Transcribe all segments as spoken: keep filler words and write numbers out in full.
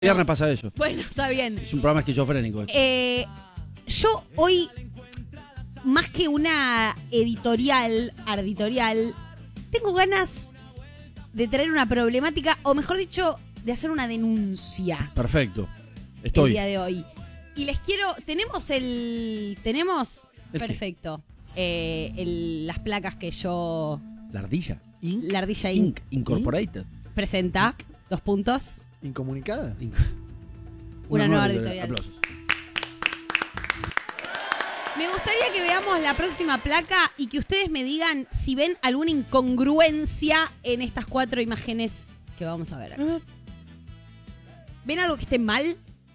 Viernes pasa eso. Bueno, está bien. Es un programa esquizofrénico. Eh, yo hoy, más que una editorial, arditorial, tengo ganas de traer una problemática, o mejor dicho, de hacer una denuncia. Perfecto. El Estoy. día de hoy. Y les quiero... Tenemos el... Tenemos... ¿El qué? Perfecto. Eh, el- las placas que yo... La ardilla. La Ardilla Inc. Inc. Incorporated. presenta. Dos puntos. ¿Incomunicada? Inc. Una nueva editorial. Aplausos. Me gustaría que veamos la próxima placa y que ustedes me digan si ven alguna incongruencia en estas cuatro imágenes que vamos a ver acá. ¿Ven algo que esté mal?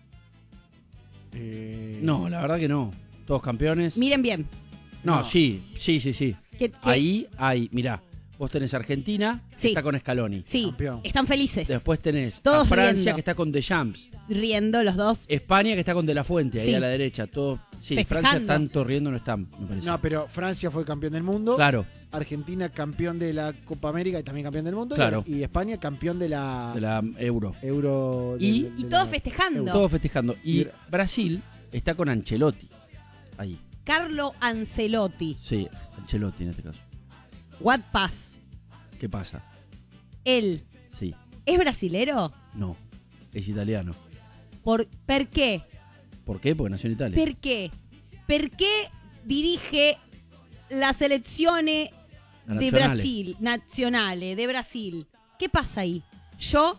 Eh, No, la verdad que no. Todos campeones. Miren bien. No, No. sí, sí, sí, sí. Que- que- Ahí hay, mirá, vos tenés Argentina, que Sí. está con Scaloni. Sí, Campeón. están felices. Después tenés Todos a Francia, riendo. que está con Deschamps. Riendo los dos. España, que está con De La Fuente, ahí Sí. a la derecha. Todo, sí, Festejando. Francia tanto riendo no están, me parece. No, pero Francia fue campeón del mundo. Claro, Argentina campeón de la Copa América y también campeón del mundo. Claro. Y España campeón de la, de la Euro. Euro. de- Y- de- de Y la- todos festejando. Todos festejando. Y Mira. Brasil está con Ancelotti. Ahí. Carlo Ancelotti. Sí, Ancelotti en este caso. What pass. ¿Qué pasa? Él. Sí. ¿Es brasilero? No. Es italiano. ¿Por, ¿Per qué? ¿Por qué? Porque nació en Italia. ¿Per qué? ¿Per qué dirige la selezione La de nazionale. Brasil, nazionale, de Brasil? ¿Qué pasa ahí? Yo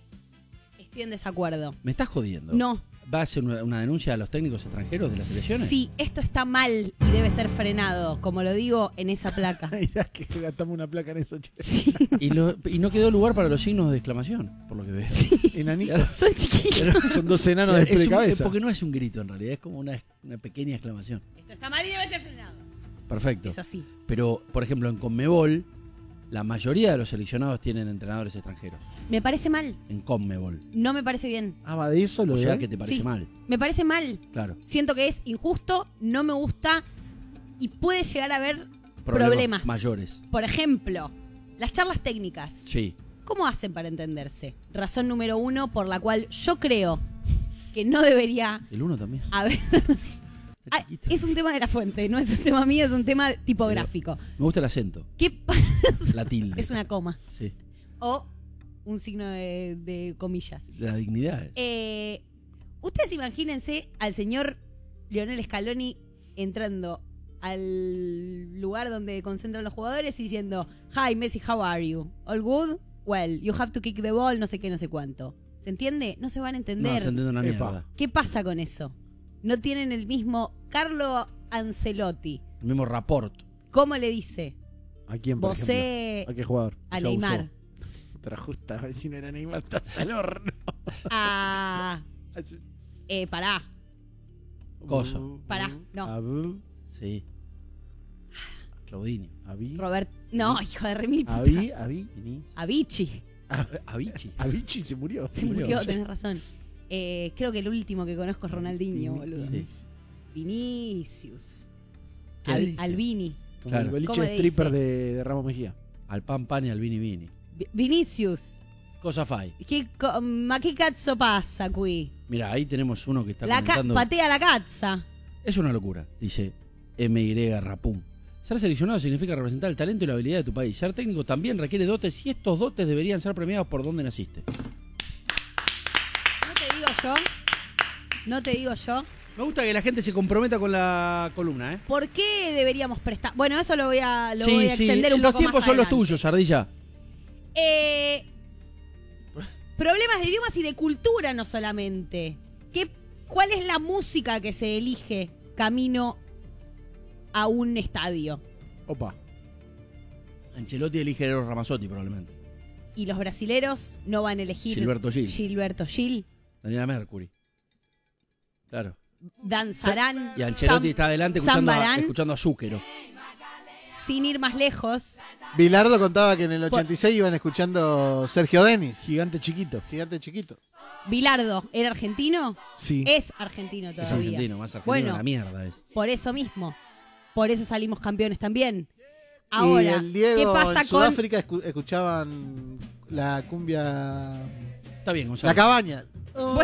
estoy en desacuerdo. ¿Me estás jodiendo? No. ¿Va a hacer una, una denuncia a los técnicos extranjeros de las selecciones? Sí, esto está mal y debe ser frenado, como lo digo en esa placa. Mirá que gastamos una placa en eso, che. Sí, Y, lo- y no quedó lugar para los signos de exclamación, por lo que veo. Enanitos. son chiquitos. Son dos enanos de Es un- de cabeza. porque no es un grito en realidad, es como una, una pequeña exclamación. Esto está mal y debe ser frenado. Perfecto. Es así. Pero, por ejemplo, en Conmebol, la mayoría de los seleccionados tienen entrenadores extranjeros. Me parece mal. En Conmebol. No me parece bien. Ah, va de eso lo O de sea hoy? que te parece Sí. mal. Me parece mal. Claro. Siento que es injusto, no me gusta y puede llegar a haber Problemas problemas. mayores. Por ejemplo, las charlas técnicas. Sí. ¿Cómo hacen para entenderse? Razón número uno por la cual yo creo que no debería El uno también. haber... Está Ah, chiquito. es un tema de la fuente, no es un tema mío, es un tema tipográfico. Me gusta el acento. ¿Qué pasa? La tilde. Es una coma. Sí. O un signo de, de comillas. La dignidad es. Eh, ustedes imagínense al señor Lionel Scaloni entrando al lugar donde concentran los jugadores y diciendo: Hi Messi, how are you? All good? Well, you have to kick the ball, no sé qué, no sé cuánto. ¿Se entiende? No se van a No, entender. se entiende una Epa. mierda. ¿Qué pasa con eso? No tienen el mismo Carlo Ancelotti. El mismo rapport. ¿Cómo le dice? ¿A quién, por Vosé ejemplo? ¿A qué jugador? a Ya Neymar. usó. Pero justo, a ver si no era Neymar, estás al horno. A... Eh, pará. Cosa. Pará, no. Abu, Sí. Claudini. Avi, Robert... No, hijo de remil puta. Avi, Avi. Vini. Avicii. Avicii. Avici se murió. Se murió, tenés razón. Eh, creo que el último que conozco es Ronaldinho, boludo. Sí. Vinicius. ¿Qué Al- dice? Albini. Como Claro. el boliche ¿Cómo le stripper dice? de, de Ramos Mejía. Al pan pan y al vini vini. Vi- Vinicius. Cosa fai. Che co- ma che cazzo passa qui? Mira, ahí tenemos uno que está La ca- comentando. patea la cazza. Es una locura, dice M Y Rapum. Ser seleccionado significa representar el talento y la habilidad de tu país. Ser técnico también requiere dotes y estos dotes deberían ser premiados por donde naciste. No te digo yo. No te digo yo. Me gusta que la gente se comprometa con la columna, ¿eh? ¿Por qué deberíamos prestar? Bueno, eso lo voy a, lo sí, voy a sí, extender un los poco tiempos más son los adelante. tuyos, Ardilla. Eh, problemas de idiomas y de cultura no solamente. ¿Qué, ¿Cuál es la música que se elige camino a un estadio? Opa. Ancelotti elige a Eros Ramazzotti probablemente. Y los brasileros no van a elegir Gilberto Gil. Gilberto Gil. Daniela Mercury. Claro. Danzarán. Y Ancelotti Sam- está adelante escuchando a, zambarán. escuchando a Zúquero. Sin ir más lejos. Bilardo contaba que en el ochenta y seis iban escuchando Sergio Denis. Gigante chiquito. Gigante chiquito. Bilardo, ¿era argentino? Sí. Es argentino Es todavía. argentino, más argentino Bueno, que la mierda es. por eso mismo. Por eso salimos campeones también. y Ahora, el Diego ¿qué pasa en con Sudáfrica escu- escuchaban la cumbia. Está bien, Gonzalo. La cabaña. Oh.